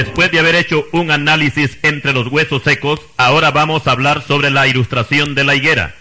Después de haber hecho un análisis entre los huesos secos, ahora vamos a hablar sobre la ilustración de la higuera,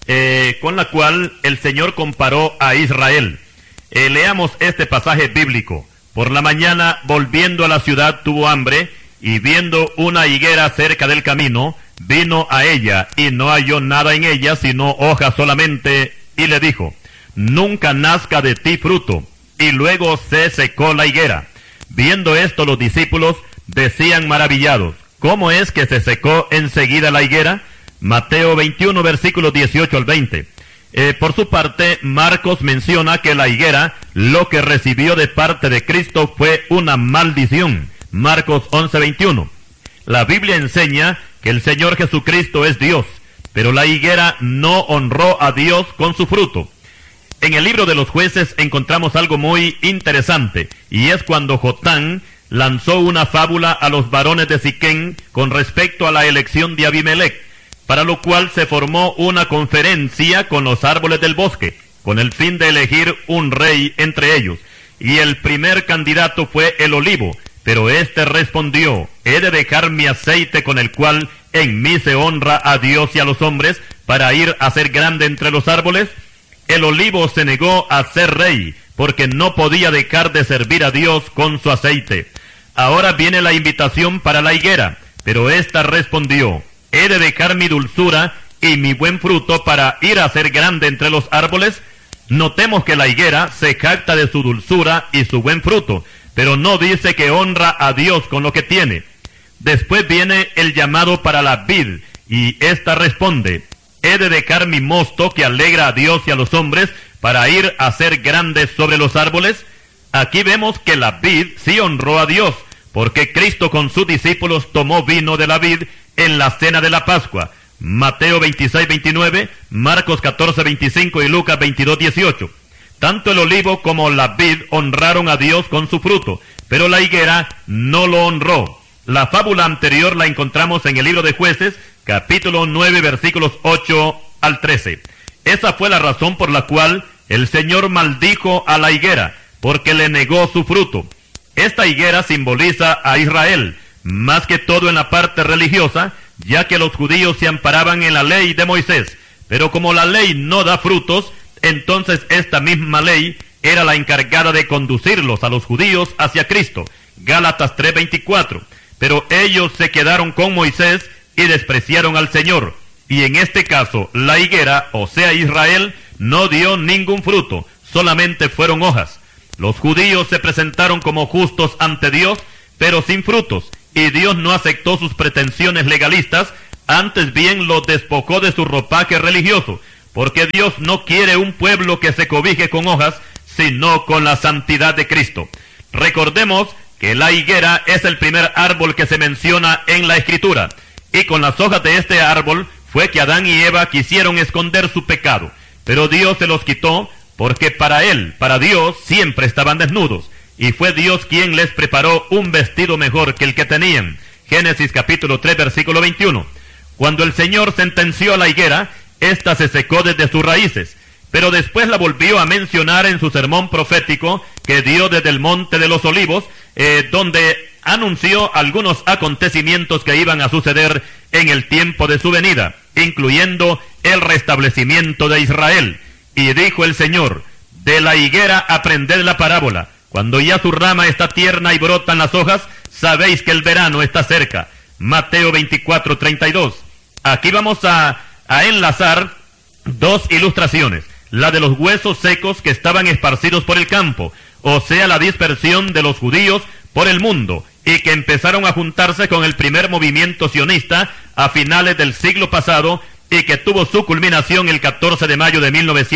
con la cual el Señor comparó a Israel. Leamos este pasaje bíblico. Por la mañana, volviendo a la ciudad, tuvo hambre, y viendo una higuera cerca del camino, vino a ella, y no halló nada en ella, sino hojas solamente, y le dijo: nunca nazca de ti fruto. Y luego se secó la higuera. Viendo esto, los discípulos decían maravillados: ¿cómo es que se secó enseguida la higuera? Mateo 21, versículos 18 al 20. Por su parte, Marcos menciona que la higuera, lo que recibió de parte de Cristo fue una maldición. Marcos 11, 21. La Biblia enseña que el Señor Jesucristo es Dios, pero la higuera no honró a Dios con su fruto. En el libro de los Jueces encontramos algo muy interesante, y es cuando Jotán lanzó una fábula a los varones de Siquén con respecto a la elección de Abimelech, para lo cual se formó una conferencia con los árboles del bosque, con el fin de elegir un rey entre ellos, y el primer candidato fue el olivo, pero éste respondió: he de dejar mi aceite con el cual en mí se honra a Dios y a los hombres, para ir a ser grande entre los árboles. El olivo se negó a ser rey, porque no podía dejar de servir a Dios con su aceite. Ahora viene la invitación para la higuera, pero ésta respondió: he de dejar mi dulzura y mi buen fruto para ir a ser grande entre los árboles. Notemos que la higuera se jacta de su dulzura y su buen fruto, pero no dice que honra a Dios con lo que tiene. Después viene el llamado para la vid, y ésta responde: he de dejar mi mosto que alegra a Dios y a los hombres para ir a ser grandes sobre los árboles. Aquí vemos que la vid sí honró a Dios, porque Cristo con sus discípulos tomó vino de la vid en la cena de la Pascua. Mateo 26, 29, Marcos 14, 25 y Lucas 22, 18. Tanto el olivo como la vid honraron a Dios con su fruto, pero la higuera no lo honró. La fábula anterior la encontramos en el libro de Jueces, capítulo 9, versículos 8 al 13. Esa fue la razón por la cual el Señor maldijo a la higuera, porque le negó su fruto. Esta higuera simboliza a Israel, más que todo en la parte religiosa, ya que los judíos se amparaban en la ley de Moisés. Pero como la ley no da frutos, entonces esta misma ley era la encargada de conducirlos a los judíos hacia Cristo. Gálatas 3:24. Pero ellos se quedaron con Moisés y despreciaron al Señor. Y en este caso, la higuera, o sea Israel, no dio ningún fruto, solamente fueron hojas. Los judíos se presentaron como justos ante Dios, pero sin frutos, y Dios no aceptó sus pretensiones legalistas, antes bien los despojó de su ropaje religioso, porque Dios no quiere un pueblo que se cobije con hojas, sino con la santidad de Cristo. Recordemos que la higuera es el primer árbol que se menciona en la Escritura, y con las hojas de este árbol fue que Adán y Eva quisieron esconder su pecado, pero Dios se los quitó, porque para Dios, siempre estaban desnudos, y fue Dios quien les preparó un vestido mejor que el que tenían. Génesis capítulo 3, versículo 21. Cuando el Señor sentenció a la higuera, ésta se secó desde sus raíces, pero después la volvió a mencionar en su sermón profético que dio desde el Monte de los Olivos, donde anunció algunos acontecimientos que iban a suceder en el tiempo de su venida, incluyendo el restablecimiento de Israel. Y dijo el Señor: de la higuera aprended la parábola. Cuando ya su rama está tierna y brotan las hojas, sabéis que el verano está cerca. Mateo 24, 32. Aquí vamos a enlazar dos ilustraciones. La de los huesos secos que estaban esparcidos por el campo, o sea, la dispersión de los judíos por el mundo, y que empezaron a juntarse con el primer movimiento sionista a finales del siglo pasado, y que tuvo su culminación el 14 de mayo de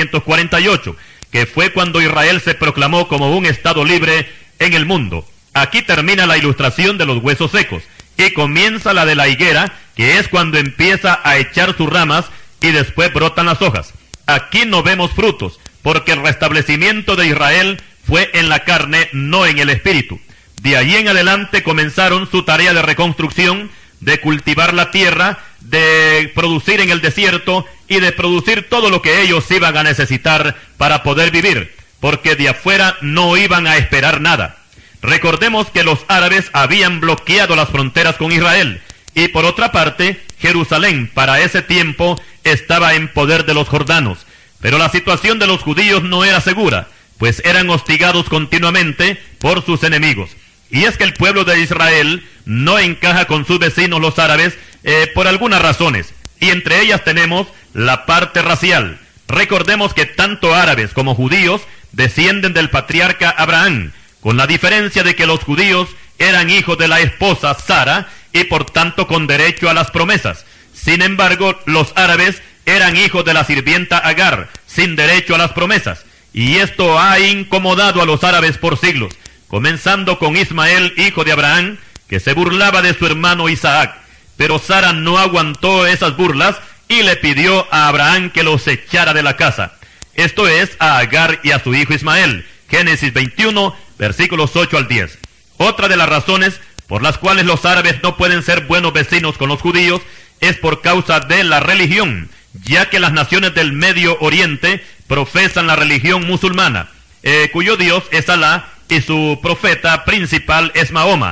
1948, que fue cuando Israel se proclamó como un estado libre en el mundo. Aquí termina la ilustración de los huesos secos, y comienza la de la higuera, que es cuando empieza a echar sus ramas, y después brotan las hojas. Aquí no vemos frutos, porque el restablecimiento de Israel fue en la carne, no en el espíritu. De allí en adelante comenzaron su tarea de reconstrucción, de cultivar la tierra, de producir en el desierto y de producir todo lo que ellos iban a necesitar para poder vivir, porque de afuera no iban a esperar nada. Recordemos que los árabes habían bloqueado las fronteras con Israel, y por otra parte, Jerusalén para ese tiempo estaba en poder de los jordanos. Pero la situación de los judíos no era segura, pues eran hostigados continuamente por sus enemigos. Y es que el pueblo de Israel no encaja con sus vecinos los árabes por algunas razones, y entre ellas tenemos la parte racial. Recordemos que tanto árabes como judíos descienden del patriarca Abraham, con la diferencia de que los judíos eran hijos de la esposa Sara y por tanto con derecho a las promesas. Sin embargo, los árabes eran hijos de la sirvienta Agar, sin derecho a las promesas. Y esto ha incomodado a los árabes por siglos, comenzando con Ismael, hijo de Abraham, que se burlaba de su hermano Isaac. Pero Sara no aguantó esas burlas y le pidió a Abraham que los echara de la casa. Esto es, a Agar y a su hijo Ismael. Génesis 21, versículos 8 al 10. Otra de las razones por las cuales los árabes no pueden ser buenos vecinos con los judíos es por causa de la religión, ya que las naciones del Medio Oriente profesan la religión musulmana, cuyo dios es Alá y su profeta principal es Mahoma,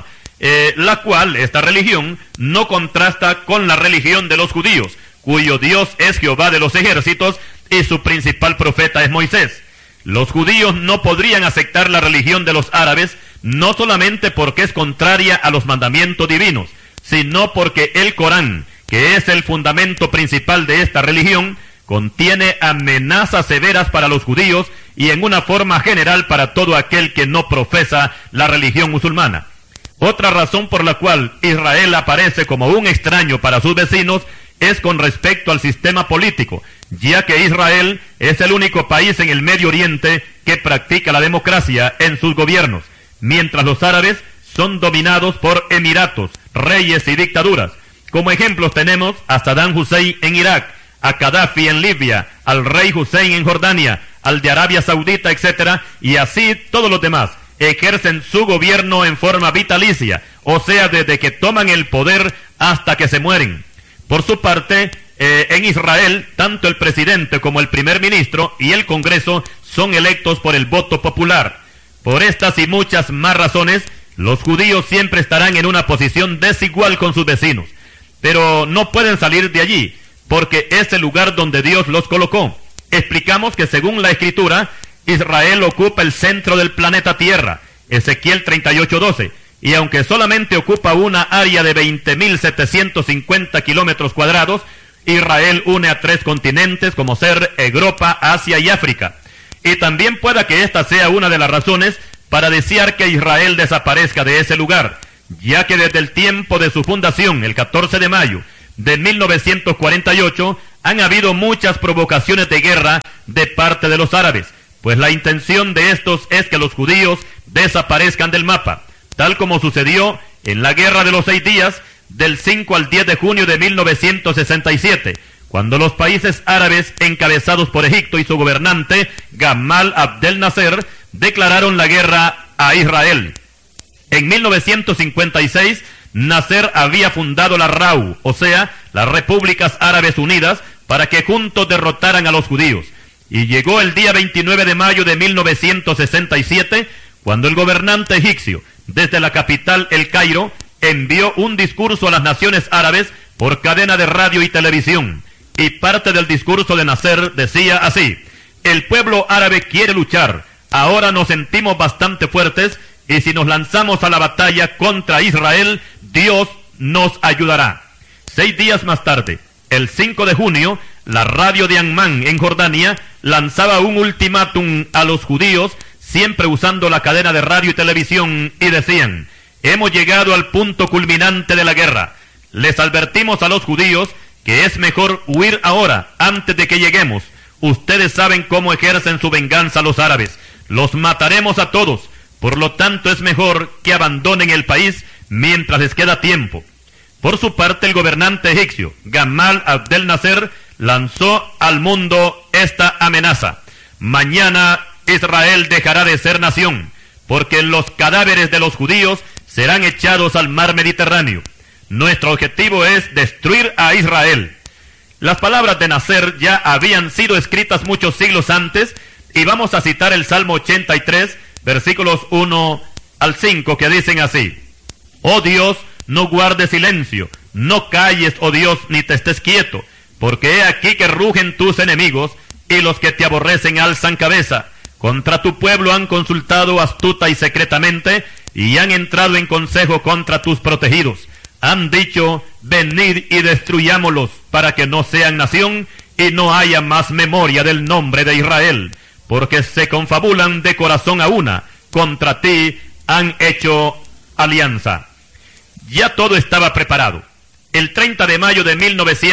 la cual, esta religión, no contrasta con la religión de los judíos, cuyo dios es Jehová de los ejércitos y su principal profeta es Moisés. Los judíos no podrían aceptar la religión de los árabes, no solamente porque es contraria a los mandamientos divinos, sino porque el Corán, que es el fundamento principal de esta religión, contiene amenazas severas para los judíos y en una forma general para todo aquel que no profesa la religión musulmana. Otra razón por la cual Israel aparece como un extraño para sus vecinos es con respecto al sistema político, ya que Israel es el único país en el Medio Oriente que practica la democracia en sus gobiernos, mientras los árabes son dominados por emiratos, reyes y dictaduras. Como ejemplos tenemos a Saddam Hussein en Irak, a Gaddafi en Libia, al rey Hussein en Jordania, al de Arabia Saudita, etc. Y así todos los demás ejercen su gobierno en forma vitalicia, o sea, desde que toman el poder hasta que se mueren. Por su parte, en Israel, tanto el presidente como el primer ministro y el Congreso son electos por el voto popular. Por estas y muchas más razones, los judíos siempre estarán en una posición desigual con sus vecinos, pero no pueden salir de allí, porque es el lugar donde Dios los colocó. Explicamos que según la Escritura, Israel ocupa el centro del planeta Tierra, Ezequiel 38:12, y aunque solamente ocupa una área de 20.750 kilómetros cuadrados, Israel une a 3 continentes como ser Europa, Asia y África. Y también pueda que esta sea una de las razones para desear que Israel desaparezca de ese lugar, ya que desde el tiempo de su fundación, el 14 de mayo de 1948, han habido muchas provocaciones de guerra de parte de los árabes, pues la intención de estos es que los judíos desaparezcan del mapa, tal como sucedió en la Guerra de los 6 días del 5 al 10 de junio de 1967, cuando los países árabes encabezados por Egipto y su gobernante Gamal Abdel Nasser declararon la guerra a Israel. En 1956, Nasser había fundado la RAU, o sea, las Repúblicas Árabes Unidas, para que juntos derrotaran a los judíos. Y llegó el día 29 de mayo de 1967, cuando el gobernante egipcio, desde la capital El Cairo, envió un discurso a las naciones árabes por cadena de radio y televisión. Y parte del discurso de Nasser decía así: el pueblo árabe quiere luchar, ahora nos sentimos bastante fuertes, y si nos lanzamos a la batalla contra Israel, Dios nos ayudará. 6 días más tarde, el 5 de junio, la radio de Amman en Jordania lanzaba un ultimátum a los judíos, siempre usando la cadena de radio y televisión, y decían: hemos llegado al punto culminante de la guerra. Les advertimos a los judíos que es mejor huir ahora, antes de que lleguemos. Ustedes saben cómo ejercen su venganza los árabes. Los mataremos a todos. Por lo tanto, es mejor que abandonen el país mientras les queda tiempo. Por su parte, el gobernante egipcio, Gamal Abdel Nasser, lanzó al mundo esta amenaza: mañana Israel dejará de ser nación, porque los cadáveres de los judíos serán echados al mar Mediterráneo. Nuestro objetivo es destruir a Israel. Las palabras de Nasser ya habían sido escritas muchos siglos antes, y vamos a citar el Salmo 83, versículos 1 al 5, que dicen así: Oh Dios, no guardes silencio, no calles, oh Dios, ni te estés quieto, porque he aquí que rugen tus enemigos, y los que te aborrecen alzan cabeza. Contra tu pueblo han consultado astuta y secretamente, y han entrado en consejo contra tus protegidos. Han dicho: venid y destruyámoslos, para que no sean nación, y no haya más memoria del nombre de Israel, porque se confabulan de corazón a una, contra ti han hecho alianza. Ya todo estaba preparado. El 30 de mayo de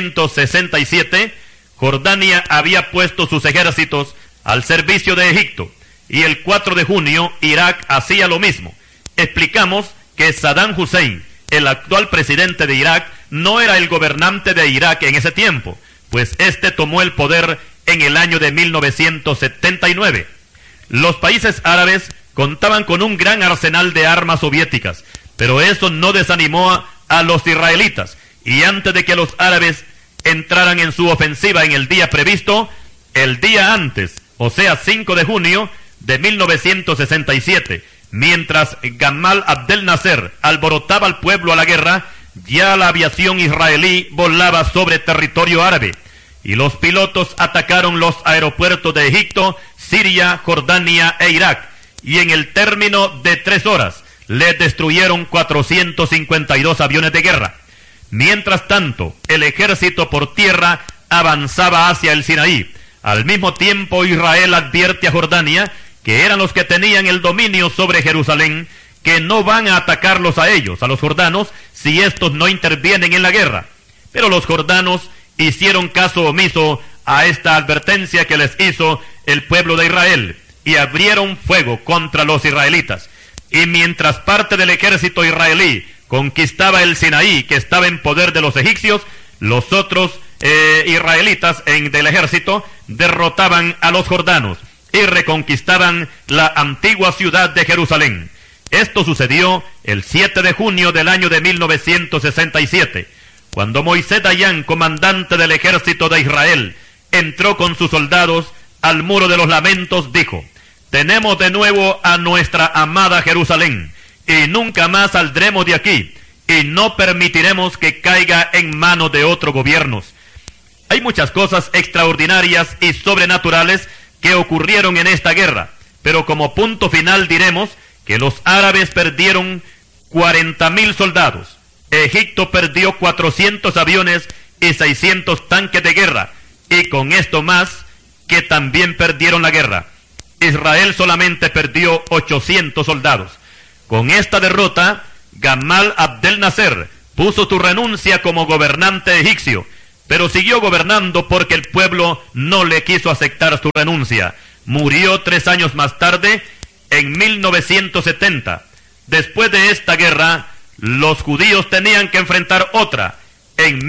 1967, Jordania había puesto sus ejércitos al servicio de Egipto, y el 4 de junio Irak hacía lo mismo. Explicamos que Saddam Hussein, el actual presidente de Irak, no era el gobernante de Irak en ese tiempo, pues este tomó el poder en el año de 1979. Los países árabes contaban con un gran arsenal de armas soviéticas, pero eso no desanimó a los israelitas, y antes de que los árabes entraran en su ofensiva en el día previsto, el día antes, o sea 5 de junio de 1967, mientras Gamal Abdel Nasser alborotaba al pueblo a la guerra, ya la aviación israelí volaba sobre territorio árabe, y los pilotos atacaron los aeropuertos de Egipto, Siria, Jordania e Irak, y en el término de 3 horas les destruyeron 452 aviones de guerra. Mientras tanto, el ejército por tierra avanzaba hacia el Sinaí. Al mismo tiempo, Israel advierte a Jordania, que eran los que tenían el dominio sobre Jerusalén, que no van a atacarlos a ellos, a los jordanos, si estos no intervienen en la guerra. Pero los jordanos hicieron caso omiso a esta advertencia que les hizo el pueblo de Israel, y abrieron fuego contra los israelitas. Y mientras parte del ejército israelí conquistaba el Sinaí, que estaba en poder de los egipcios, los otros israelitas del ejército derrotaban a los jordanos y reconquistaban la antigua ciudad de Jerusalén. Esto sucedió el 7 de junio del año de 1967, cuando Moisés Dayan, comandante del ejército de Israel, entró con sus soldados al muro de los lamentos, dijo: tenemos de nuevo a nuestra amada Jerusalén, y nunca más saldremos de aquí, y no permitiremos que caiga en manos de otros gobiernos. Hay muchas cosas extraordinarias y sobrenaturales que ocurrieron en esta guerra, pero como punto final diremos que los árabes perdieron 40,000 soldados, Egipto perdió 400 aviones y 600 tanques de guerra, y con esto más, que también perdieron la guerra. Israel solamente perdió 800 soldados. Con esta derrota, Gamal Abdel Nasser puso su renuncia como gobernante egipcio, pero siguió gobernando porque el pueblo no le quiso aceptar su renuncia. Murió 3 años más tarde, en 1970. Después de esta guerra, los judíos tenían que enfrentar otra, en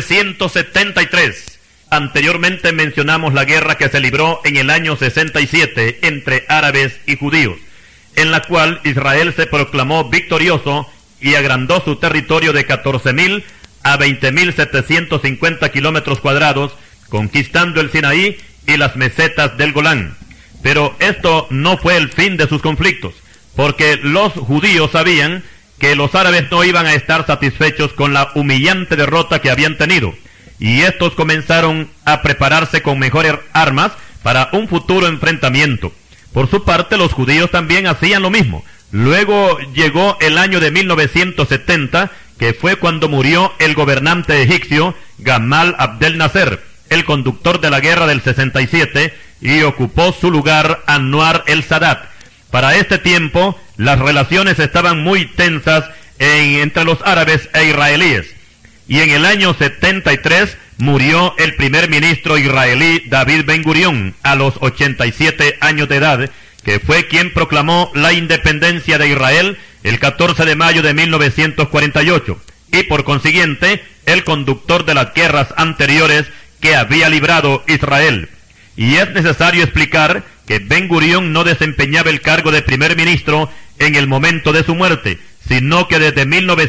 1973. Anteriormente mencionamos la guerra que se libró en el año 67 entre árabes y judíos, en la cual Israel se proclamó victorioso y agrandó su territorio de 14,000 a 20,750 kilómetros cuadrados, conquistando el Sinaí y las mesetas del Golán. Pero esto no fue el fin de sus conflictos, porque los judíos sabían que los árabes no iban a estar satisfechos con la humillante derrota que habían tenido, y estos comenzaron a prepararse con mejores armas para un futuro enfrentamiento. Por su parte, los judíos también hacían lo mismo. Luego llegó el año de 1970, que fue cuando murió el gobernante egipcio Gamal Abdel Nasser, el conductor de la guerra del 67, y ocupó su lugar Anwar el Sadat. Para este tiempo, las relaciones estaban muy tensas entre los árabes e israelíes. Y en el año 73 murió el primer ministro israelí David Ben Gurión a los 87 años de edad, que fue quien proclamó la independencia de Israel el 14 de mayo de 1948, y por consiguiente el conductor de las guerras anteriores que había librado Israel. Y es necesario explicar que Ben Gurión no desempeñaba el cargo de primer ministro en el momento de su muerte, sino que desde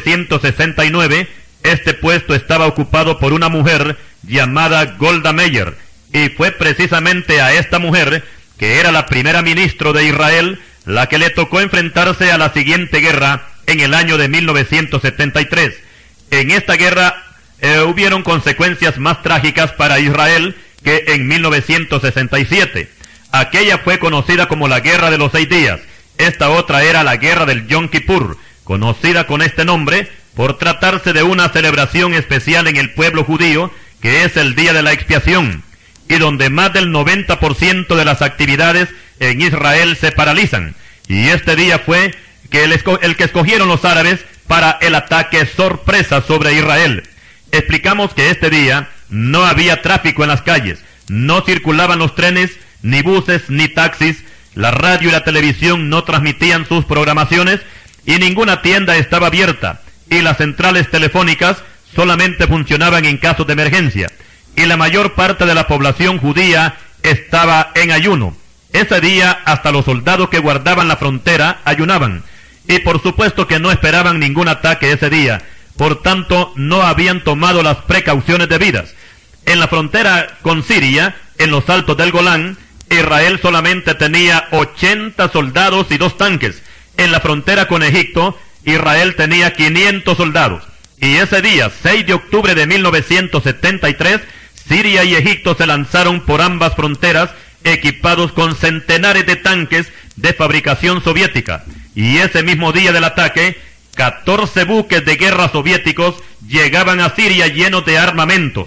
1969 este puesto estaba ocupado por una mujer llamada Golda Meir, y fue precisamente a esta mujer, que era la primera ministro de Israel, la que le tocó enfrentarse a la siguiente guerra en el año de 1973. En esta guerra hubieron consecuencias más trágicas para Israel que en 1967. Aquella fue conocida como la Guerra de los 6 días. Esta otra era la Guerra del Yom Kippur, conocida con este nombre por tratarse de una celebración especial en el pueblo judío, que es el Día de la Expiación, y donde más del 90% de las actividades en Israel se paralizan. Y este día fue el que escogieron los árabes para el ataque sorpresa sobre Israel. Explicamos que este día no había tráfico en las calles, no circulaban los trenes, ni buses, ni taxis, la radio y la televisión no transmitían sus programaciones, y ninguna tienda estaba abierta, y las centrales telefónicas solamente funcionaban en casos de emergencia, y la mayor parte de la población judía estaba en ayuno. Ese día hasta los soldados que guardaban la frontera ayunaban, y por supuesto que no esperaban ningún ataque ese día, por tanto no habían tomado las precauciones debidas. En la frontera con Siria, en los altos del Golán, Israel solamente tenía 80 soldados y 2 tanques. En la frontera con Egipto, Israel tenía 500 soldados. Y ese día, 6 de octubre de 1973, Siria y Egipto se lanzaron por ambas fronteras equipados con centenares de tanques de fabricación soviética. Y ese mismo día del ataque, 14 buques de guerra soviéticos llegaban a Siria llenos de armamentos.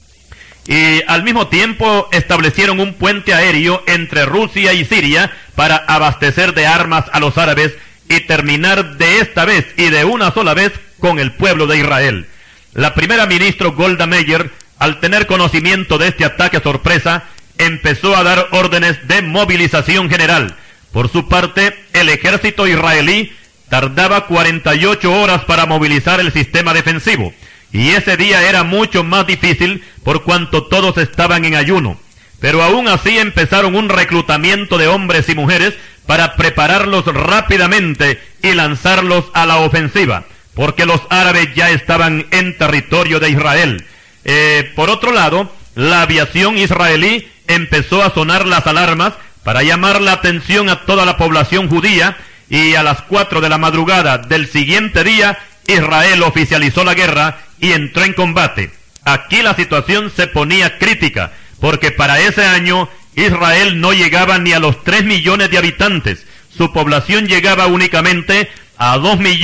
Y al mismo tiempo establecieron un puente aéreo entre Rusia y Siria para abastecer de armas a los árabes y terminar de esta vez y de una sola vez con el pueblo de Israel. La primera ministra Golda Meir, al tener conocimiento de este ataque sorpresa, empezó a dar órdenes de movilización general. Por su parte, el ejército israelí tardaba 48 horas para movilizar el sistema defensivo, y ese día era mucho más difícil por cuanto todos estaban en ayuno. Pero aún así empezaron un reclutamiento de hombres y mujeres para prepararlos rápidamente y lanzarlos a la ofensiva, porque los árabes ya estaban en territorio de Israel. Por otro lado, la aviación israelí empezó a sonar las alarmas para llamar la atención a toda la población judía, y a las 4 de la madrugada del siguiente día, Israel oficializó la guerra y entró en combate. Aquí la situación se ponía crítica, porque para ese año Israel no llegaba ni a los 3 millones de habitantes. Su población llegaba únicamente a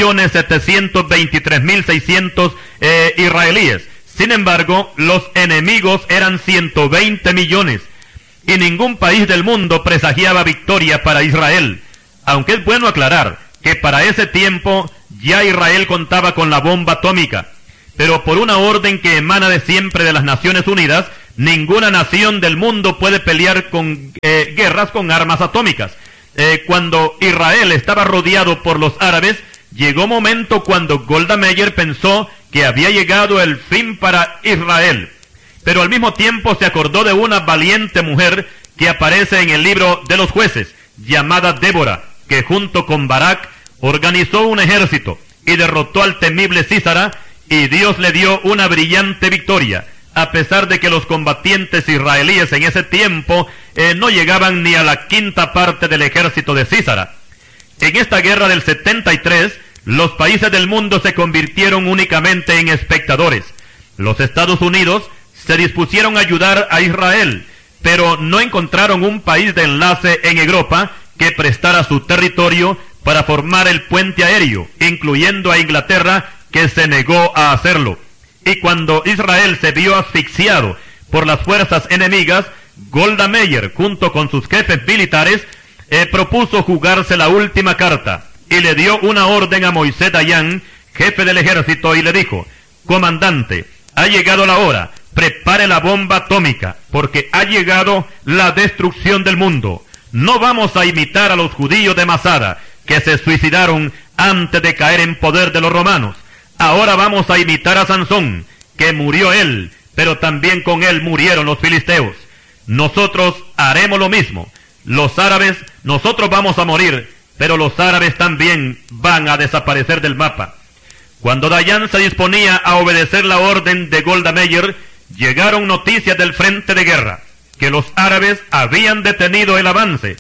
2.723.600 israelíes. Sin embargo, los enemigos eran 120 millones, y ningún país del mundo presagiaba victoria para Israel. Aunque es bueno aclarar que para ese tiempo ya Israel contaba con la bomba atómica, pero por una orden que emana de siempre de las Naciones Unidas, ninguna nación del mundo puede pelear con guerras con armas atómicas. Cuando Israel estaba rodeado por los árabes, llegó momento cuando Golda Meir pensó que había llegado el fin para Israel, pero al mismo tiempo se acordó de una valiente mujer que aparece en el libro de los jueces, llamada Débora, que junto con Barak organizó un ejército y derrotó al temible Sísara, y Dios le dio una brillante victoria, a pesar de que los combatientes israelíes en ese tiempo no llegaban ni a la 1/5 parte del ejército de Sísara. En esta guerra del 73, los países del mundo se convirtieron únicamente en espectadores. Los Estados Unidos se dispusieron a ayudar a Israel, pero no encontraron un país de enlace en Europa que prestara su territorio para formar el puente aéreo, incluyendo a Inglaterra, que se negó a hacerlo. Y cuando Israel se vio asfixiado por las fuerzas enemigas, Golda Meir, junto con sus jefes militares, propuso jugarse la última carta, y le dio una orden a Moisés Dayan, jefe del ejército, y le dijo: comandante, ha llegado la hora, prepare la bomba atómica, porque ha llegado la destrucción del mundo. No vamos a imitar a los judíos de Masada, que se suicidaron antes de caer en poder de los romanos. Ahora vamos a imitar a Sansón, que murió él, pero también con él murieron los filisteos. Nosotros haremos lo mismo. Los árabes, nosotros vamos a morir, pero los árabes también van a desaparecer del mapa. Cuando Dayan se disponía a obedecer la orden de Golda Meir, llegaron noticias del frente de guerra, que los árabes habían detenido el avance.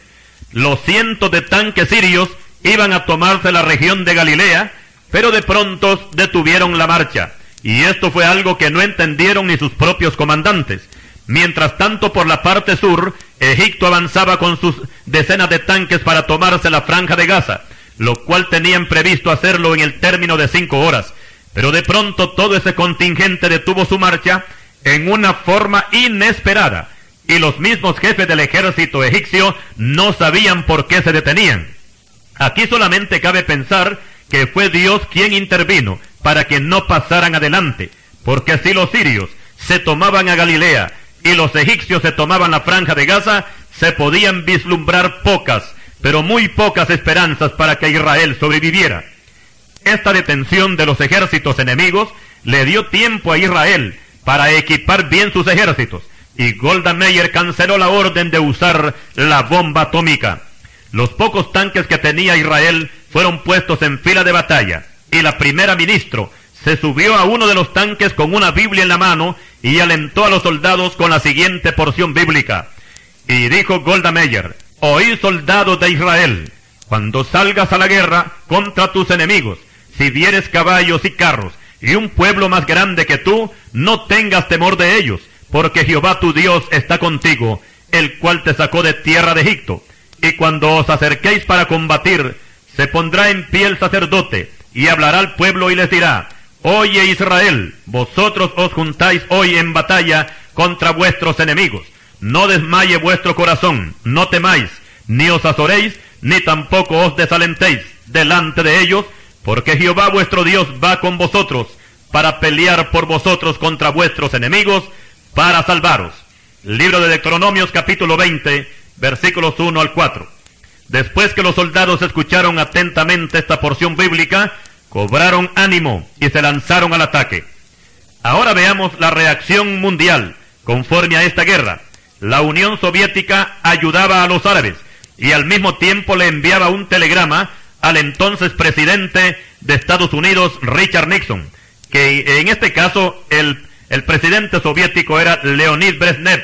Los cientos de tanques sirios iban a tomarse la región de Galilea, pero de pronto detuvieron la marcha, y esto fue algo que no entendieron ni sus propios comandantes. Mientras tanto, por la parte sur, Egipto avanzaba con sus decenas de tanques para tomarse la franja de Gaza, lo cual tenían previsto hacerlo en el término de 5 horas. Pero de pronto todo ese contingente detuvo su marcha en una forma inesperada, y los mismos jefes del ejército egipcio no sabían por qué se detenían. Aquí solamente cabe pensar que fue Dios quien intervino para que no pasaran adelante, porque si los sirios se tomaban a Galilea y los egipcios se tomaban la franja de Gaza, se podían vislumbrar pocas, pero muy pocas esperanzas para que Israel sobreviviera. Esta detención de los ejércitos enemigos le dio tiempo a Israel para equipar bien sus ejércitos, y Golda Meir canceló la orden de usar la bomba atómica. Los pocos tanques que tenía Israel fueron puestos en fila de batalla, y la primera ministro se subió a uno de los tanques con una Biblia en la mano y alentó a los soldados con la siguiente porción bíblica. Y dijo Golda Meir: «Oíd, soldados de Israel, cuando salgas a la guerra contra tus enemigos, si vieres caballos y carros y un pueblo más grande que tú, no tengas temor de ellos, porque Jehová tu Dios está contigo, el cual te sacó de tierra de Egipto. Y cuando os acerquéis para combatir, se pondrá en pie el sacerdote, y hablará al pueblo y les dirá: Oye Israel, vosotros os juntáis hoy en batalla contra vuestros enemigos. No desmaye vuestro corazón, no temáis, ni os azoréis, ni tampoco os desalentéis delante de ellos, porque Jehová vuestro Dios va con vosotros para pelear por vosotros contra vuestros enemigos, para salvaros». Libro de Deuteronomios capítulo 20, versículos 1 al 4. Después que los soldados escucharon atentamente esta porción bíblica, cobraron ánimo y se lanzaron al ataque. Ahora veamos la reacción mundial conforme a esta guerra. La Unión Soviética ayudaba a los árabes y al mismo tiempo le enviaba un telegrama al entonces presidente de Estados Unidos, Richard Nixon, que en este caso el presidente soviético era Leonid Brezhnev,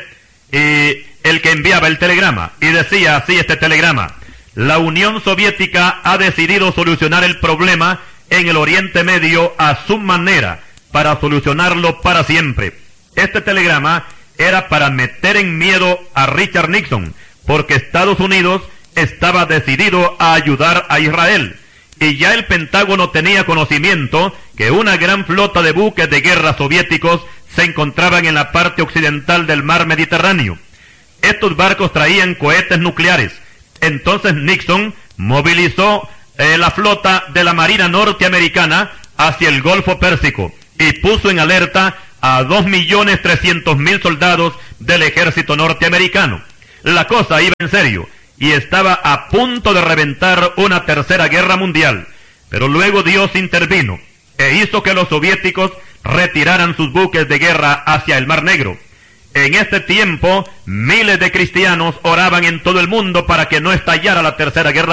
y el que enviaba el telegrama, y decía así este telegrama: «La Unión Soviética ha decidido solucionar el problema en el Oriente Medio a su manera, para solucionarlo para siempre». Este telegrama era para meter en miedo a Richard Nixon, porque Estados Unidos estaba decidido a ayudar a Israel, y ya el Pentágono tenía conocimiento que una gran flota de buques de guerra soviéticos se encontraban en la parte occidental del mar Mediterráneo. Estos barcos traían cohetes nucleares. Entonces Nixon movilizó la flota de la Marina norteamericana hacia el Golfo Pérsico y puso en alerta a 2.300.000 soldados del ejército norteamericano. La cosa iba en serio y estaba a punto de reventar una tercera guerra mundial. Pero luego Dios intervino e hizo que los soviéticos retiraran sus buques de guerra hacia el Mar Negro. En este tiempo, miles de cristianos oraban en todo el mundo para que no estallara la tercera guerra